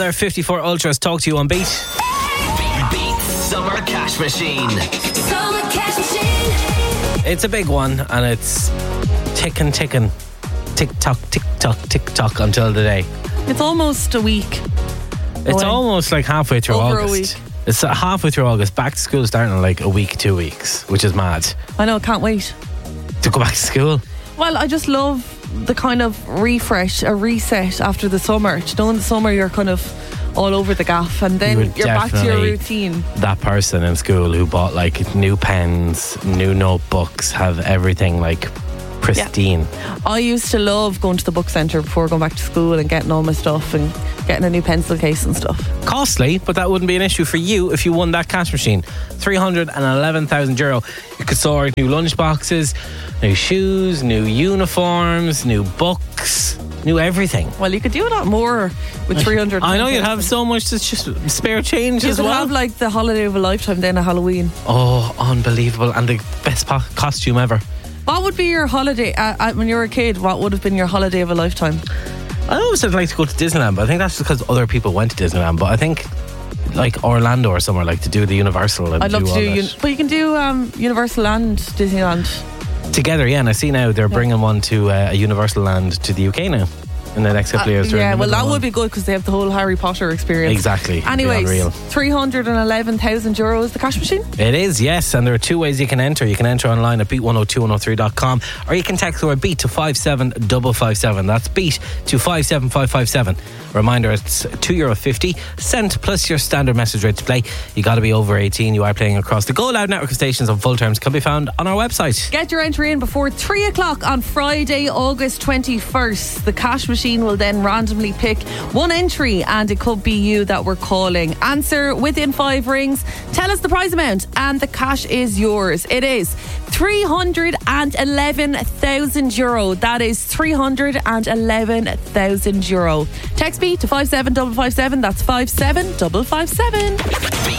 Another 54 Ultras talk to you on Beat. Beat Summer Cash Machine. Summer Cash Machine. It's a big one and it's ticking. Tick tock until the day. It's almost a week. It's almost like halfway through Over August. a week. It's halfway through August. Back to school starting in like a week, 2 weeks, which is mad. I know, can't wait. To go back to school. Well, I just love the kind of refresh, a reset after the summer. Do you know, in the summer you're kind of all over the gaff and then you're back to your definitely routine. That person in school who bought like new pens, new notebooks, have everything like pristine. I used to love going to the book centre before going back to school and getting all my stuff and getting a new pencil case and stuff. Costly, but that wouldn't be an issue for you if you won that cash machine. €311,000. You could sort new lunch boxes, new shoes, new uniforms, new books, new everything. Well, you could do a lot more with 300. I know you'd have so much to just spare change You as could well. have like the holiday of a lifetime then at Halloween. Oh, unbelievable. And the best costume ever. What would be your holiday when you were a kid? What would have been your holiday of a lifetime? I always would like to go to Disneyland, but I think that's because other people went to Disneyland. But I think like Orlando or somewhere, like to do the Universal and I'd love to all do, that. but you can do Universal and Disneyland. Together, yeah. And I see now they're bringing one to a Universal Land to the UK now in the next couple of years. Yeah, well, that would be good because they have the whole Harry Potter experience. Exactly. Anyways, Unreal. €311,000 the cash machine. It is, yes, and there are two ways you can enter. You can enter online at beat102103.com or you can text the word beat to 57557. That's beat to 57557. Reminder, it's €2.50 sent plus your standard message rate to play. You got to be over 18. You are playing across the Go Loud network of stations on full terms. Can be found on our website. Get your entry in before 3 o'clock on Friday, August 21st. The cash machine will then randomly pick one entry and it could be you that we're calling. Answer within 5 rings, tell us the prize amount and the cash is yours. It is €311,000. That is €311,000. Text me to 57557. That's 57557.